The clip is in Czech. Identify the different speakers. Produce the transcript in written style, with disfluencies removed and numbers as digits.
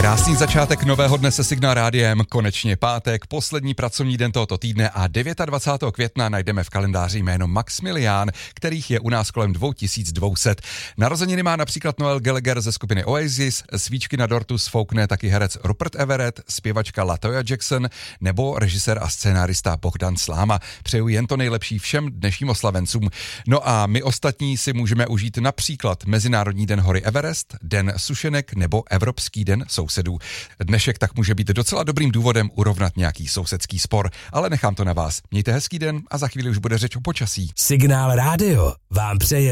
Speaker 1: Krásný začátek nového dne se Signál Rádiem, konečně pátek, poslední pracovní den tohoto týdne a 29. května najdeme v kalendáři jméno Maximilián, kterých je u nás kolem 2200. Narozeniny má například Noel Gallagher ze skupiny Oasis, svíčky na dortu sfoukne taky herec Rupert Everett, zpěvačka LaToya Jackson nebo režisér a scénárista Bohdan Sláma. Přeju jen to nejlepší všem dnešním oslavencům. No a my ostatní si můžeme užít například Mezinárodní den hory Everest, Den sušenek nebo Evropský den sousedů. Dnešek tak může být docela dobrým důvodem urovnat nějaký sousedský spor, ale nechám to na vás. Mějte hezký den a za chvíli už bude řeč o počasí.
Speaker 2: Signál Rádio vám přeje